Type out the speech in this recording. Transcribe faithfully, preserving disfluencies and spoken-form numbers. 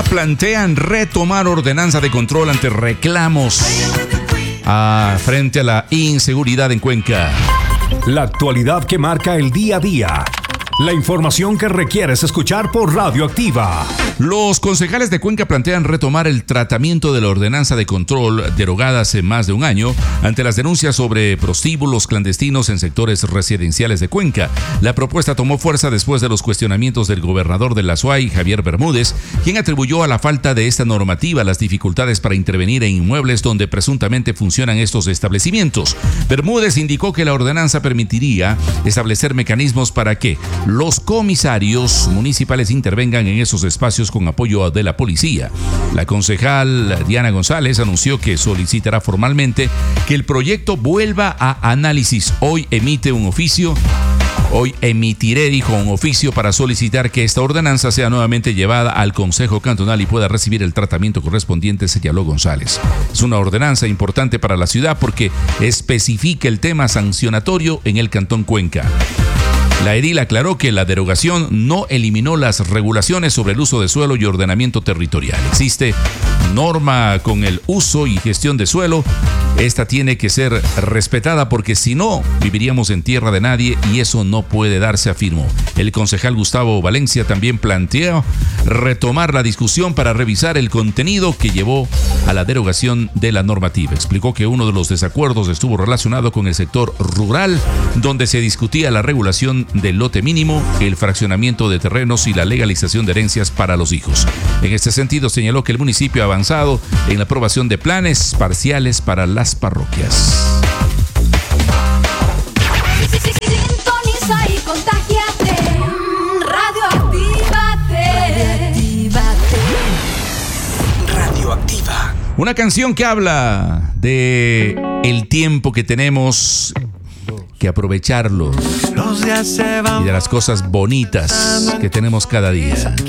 plantean retomar ordenanza de control ante reclamos a, frente a la inseguridad en Cuenca. La actualidad que marca el día a día. La información que requieres escuchar por Radioactiva. Los concejales de Cuenca plantean retomar el tratamiento de la ordenanza de control derogada hace más de un año ante las denuncias sobre prostíbulos clandestinos en sectores residenciales de Cuenca. La propuesta tomó fuerza después de los cuestionamientos del gobernador de la S U A Y, Javier Bermúdez, quien atribuyó a la falta de esta normativa las dificultades para intervenir en inmuebles donde presuntamente funcionan estos establecimientos. Bermúdez indicó que la ordenanza permitiría establecer mecanismos para que los comisarios municipales intervengan en esos espacios con apoyo de la policía. La concejal Diana González anunció que solicitará formalmente que el proyecto vuelva a análisis. Hoy emite un oficio, hoy emitiré, dijo, un oficio para solicitar que esta ordenanza sea nuevamente llevada al Consejo Cantonal y pueda recibir el tratamiento correspondiente, señaló González. Es una ordenanza importante para la ciudad porque especifica el tema sancionatorio en el Cantón Cuenca. La edil aclaró que la derogación no eliminó las regulaciones sobre el uso de suelo y ordenamiento territorial. Existe norma con el uso y gestión de suelo. Esta tiene que ser respetada porque si no, viviríamos en tierra de nadie y eso no puede darse, afirmó. El concejal Gustavo Valencia también planteó retomar la discusión para revisar el contenido que llevó a la derogación de la normativa. Explicó que uno de los desacuerdos estuvo relacionado con el sector rural, donde se discutía la regulación del lote mínimo, el fraccionamiento de terrenos y la legalización de herencias para los hijos. En este sentido, señaló que el municipio ha avanzado en la aprobación de planes parciales para las parroquias. Sintoniza y contágiate. Radioactívate. Radioactiva. Una canción que habla de el tiempo que tenemos que aprovecharlo y de las cosas bonitas que tenemos cada día.